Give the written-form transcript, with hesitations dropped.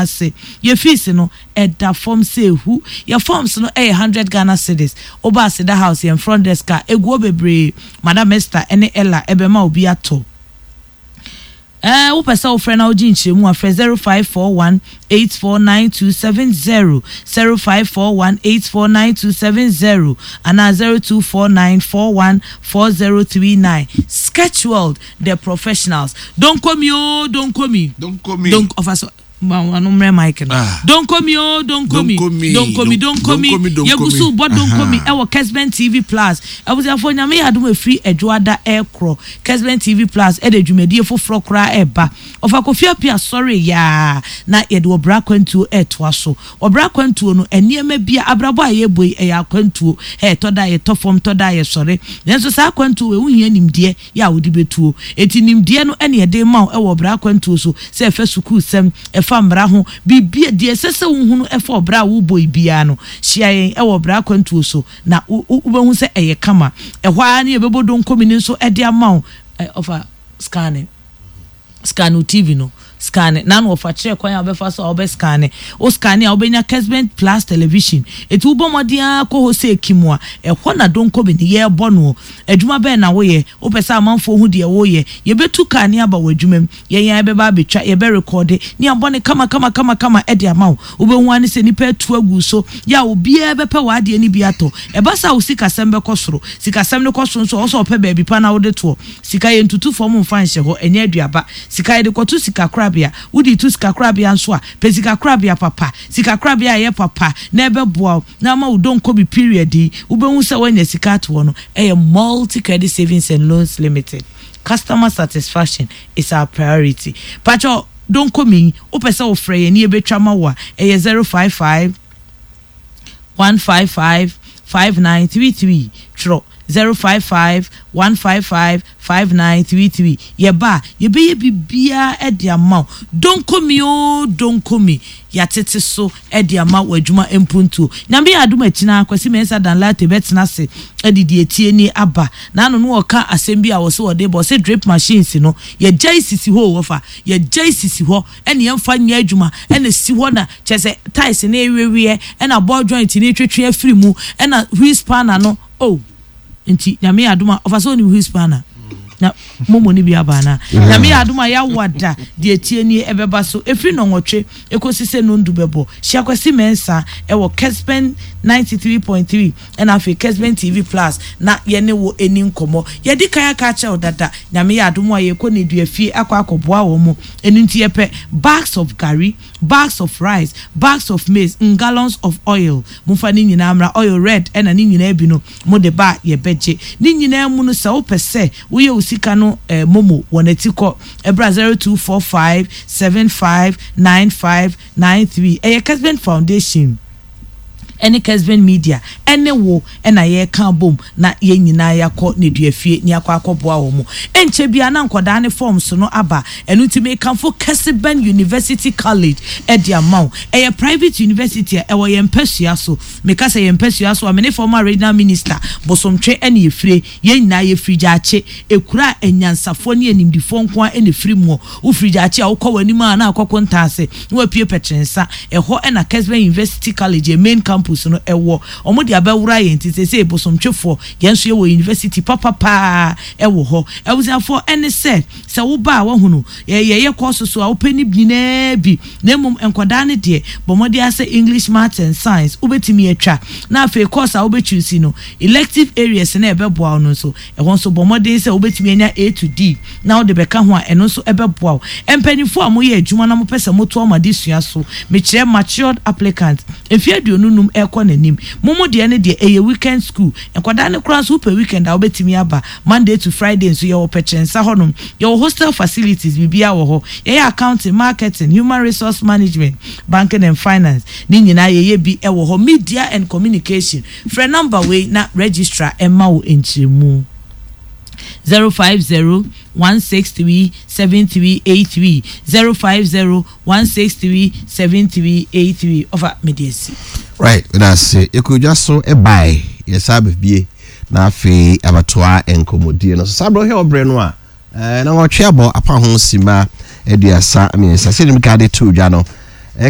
ase ye fees no eda form say who your forms no 100 Ghana cedis oba Seda house in front desk egu bebre Madam Esther ene Ella ebema obi ato Upesa ofrena ojinche mu afre 0541849270 0541849270 ana 0249414039 Sketchworld the professionals don't come yo don't offer Mike. Don't come me. Yagusu, but don't come me. Our Kesben TV Plus. I was for Yami had a free Edwada Aircrow. Kesben TV Plus, Edjumedia for Frokra Eba. Of a coffee appear sorry, ya. Not yet were Braquentu etwaso. Or Braquentu no, and near me be a Braba boy a quentu, a toda a tofom toda sorry. Then so Saquentu, we hear him dear, ya would be too. It in him dear no any a day mount our Braquentu so, say first suku sem, fambra ho bibia de sese wohunu efo bra wo boy bia no hia yen e wo bra kwantuo so na ubehu se eye kama ehwa na ebebodo nkomini so ede amaw ofa scan TV no scan na no ofa kire kwan obefa so obe scan o scan a obenya Kesben Plus television etu bomodia ko ho se ekimwa ehwo na donko be ye bono adwuma be na wo ye opesa amanfo hu de wo ye ye betu kan aba wadwumam ye yan be ba betwa ye be record ni abone kama ede amaw obehu ani se nipa atu agu so ya obi e be pe wade ni bi ato e ba sa wo sika sembe kosoro sika semne kosoro so so ope ba bi pa na wo de to sika ye ntutu fo mu mfa nhye ho enye aduaba sika ye de kotu sika krabia wudi tu sika krabia nso a pe sika krabia papa sika krabia ye papa na ebe boa na ma udonko bi period ubehu se wanya sika to no Multi Credit Savings and Loans Limited. Customer satisfaction is our priority. Pacho don't come in opesa ofre ni ebetwa mawa 055 155 5933 tro 055 155 5933 yeba yebe bibia ediama don't come ya tete so ediama wadwuma empuntu nyambe aduma tina kwasi mensa dan late betina se edidi etie ni aba na no no oka asem a wo se wode bo se drip machines no ye jaisisi ho wofa ye jaisisi ho ene yemfa nya adwuma ene si ho na chese ties na ewewe ena board joint ni twetwe afiri mu ena wheel spanner no nti nyame aduma ofaso ni wheel spanner na momo ni bia bana na me aduma ya wada de etie ni ebeba so efri no nwotwe ekosise no ndubebo hia mensa ewo Kesben 93.3 and afi Kesben TV Plus na ye ne wo eni nkomo ye di kan aka cha odada na me aduma ye ko ne duafie akwakoboa wo mu eni nti yepe bags of curry, bags of rice, bags of maize, gallons of oil mufa ni nyina amra oil red ena ni nyina bi no mo de ba ye beje ni nyina mu no sa wo pese wo ye sika no momo wonetiko ebra 0245759593 Kesben Foundation any Kesben Media any wo na ye kan bom na ye nyina yakọ ne duafie ni akwakoboa wo mu enche bia na nkoda ne forms no aba enu ti me kan for Kesben University College ediamau private university wo ye mpasua so me ka se ye mpasua so amene former regional minister bosomtwe ene yefire ye nyina ye frijache ekura enyansafo ne animdifo nko ene firi mu wo frijache a wo kọ wani ma na akọkọ ntase wo apie petrensa eho na Kesben University College main campus no ewo omodi abawura ye ntise bosomtwefo yenso ye wo university papa ewo ho ewusanfo ene se wo ba wo hunu ye course so a openi bina bi na mum enkoda ne de bomodi ase English Maths and Science ubetimi atwa na afi course a obechusi no elective areas na ebeboa no so ehon so bomodi se ubetimi anya A to D na wo de beka ho a eno so ebeboa empanifo amoye adwuma na mo pese moto amade sua so me kire matured applicant efia duonunum ekonanim momo de ne de eye weekend school enkoda ne kura so per weekend a obetimi aba Monday to Friday so ye wo pechensa honom ye hostel facilities bibia wo ho ye accounting, marketing, human resource management, banking and finance ni nyina ye bi wo ho media and communication for number we na registrar emma wo enchiremu 050-163-7383 050-163-7383 over mediasi. Right, that's it. You could just so a buy yes abie na afi abatoa enkomodie no so sabro he obrenoa na wo twebo apa ho sima eduasa I mean say me ka de to dwa no